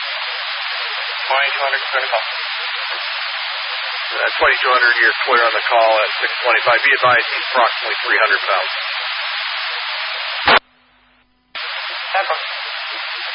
2200, clear on the call. 2200, you're clear on the call at 625. Be advised, he's approximately 300 pounds. Stand by.